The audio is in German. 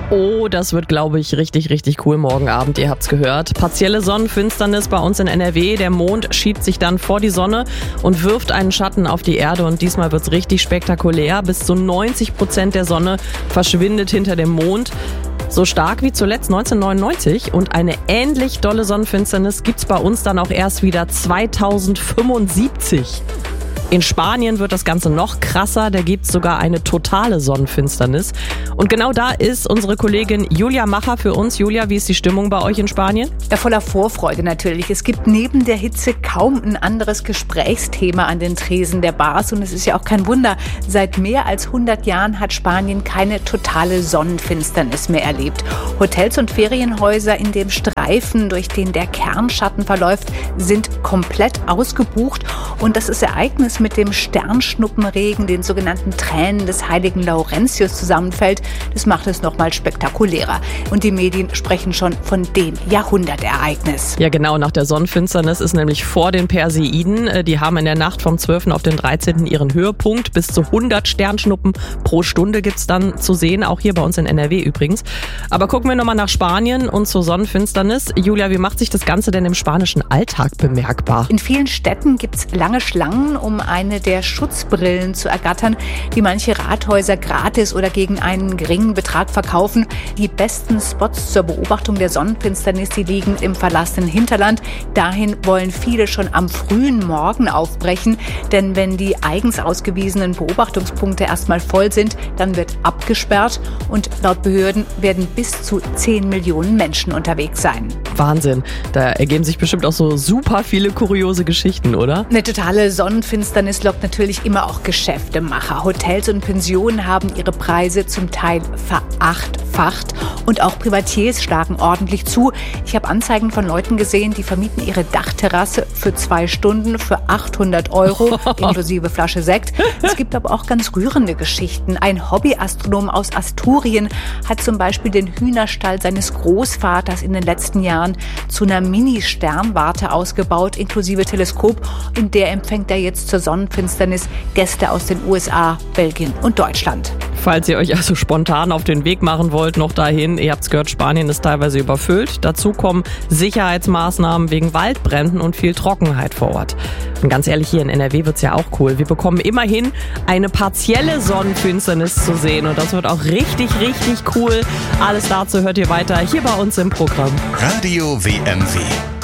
Oh, das wird, glaube ich, richtig, richtig cool morgen Abend. Ihr habt's gehört. Partielle Sonnenfinsternis bei uns in NRW. Der Mond schiebt sich dann vor die Sonne und wirft einen Schatten auf die Erde. Und diesmal wird's richtig spektakulär. Bis zu 90% der Sonne verschwindet hinter dem Mond. So stark wie zuletzt 1999. Und eine ähnlich dolle Sonnenfinsternis gibt's bei uns dann auch erst wieder 2075. In Spanien wird das Ganze noch krasser, da gibt's sogar eine totale Sonnenfinsternis. Und genau da ist unsere Kollegin Julia Macher für uns. Julia, wie ist die Stimmung bei euch in Spanien? Ja, voller Vorfreude natürlich. Es gibt neben der Hitze kaum ein anderes Gesprächsthema an den Tresen der Bars. Und es ist ja auch kein Wunder, seit mehr als 100 Jahren hat Spanien keine totale Sonnenfinsternis mehr erlebt. Hotels und Ferienhäuser in dem Streifen, durch den der Kernschatten verläuft, sind komplett ausgebucht. Und das Ereignis mit dem Sternschnuppenregen, den sogenannten Tränen des heiligen Laurentius zusammenfällt, das macht es nochmal spektakulärer. Und die Medien sprechen schon von dem Jahrhundertereignis. Ja genau, nach der Sonnenfinsternis ist nämlich vor den Perseiden. Die haben in der Nacht vom 12. auf den 13. ihren Höhepunkt. Bis zu 100 Sternschnuppen pro Stunde gibt's dann zu sehen, auch hier bei uns in NRW übrigens. Aber gucken wir nochmal nach Spanien und zur Sonnenfinsternis. Julia, wie macht sich das Ganze denn im spanischen Alltag bemerkbar? In vielen Städten gibt's lange Schlangen, um eine der Schutzbrillen zu ergattern, die manche Rathäuser gratis oder gegen einen geringen Betrag verkaufen. Die besten Spots zur Beobachtung der Sonnenfinsternis, die liegen im verlassenen Hinterland. Dahin wollen viele schon am frühen Morgen aufbrechen, denn wenn die eigens ausgewiesenen Beobachtungspunkte erstmal voll sind, dann wird abgesperrt und laut Behörden werden bis zu 10 Millionen Menschen unterwegs sein. Wahnsinn, da ergeben sich bestimmt auch so super viele kuriose Geschichten, oder? Eine totale Sonnenfinsternis lockt natürlich immer auch Geschäftemacher. Hotels und Pensionen haben ihre Preise zum Teil verachtfacht und auch Privatiers schlagen ordentlich zu. Ich habe Anzeigen von Leuten gesehen, die vermieten ihre Dachterrasse für 2 Stunden für 800 € inklusive Flasche Sekt. Es gibt aber auch ganz rührende Geschichten. Ein Hobbyastronom aus Asturien hat zum Beispiel den Hühnerstall seines Großvaters in den letzten Jahren zu einer Mini-Sternwarte ausgebaut, inklusive Teleskop. In der empfängt er jetzt zur Sonnenfinsternis Gäste aus den USA, Belgien und Deutschland. Falls ihr euch also spontan auf den Weg machen wollt, noch dahin, ihr habt's gehört, Spanien ist teilweise überfüllt. Dazu kommen Sicherheitsmaßnahmen wegen Waldbränden und viel Trockenheit vor Ort. Und ganz ehrlich, hier in NRW wird's ja auch cool. Wir bekommen immerhin eine partielle Sonnenfinsternis zu sehen und das wird auch richtig, richtig cool. Alles dazu hört ihr weiter hier bei uns im Programm. Radio WMW.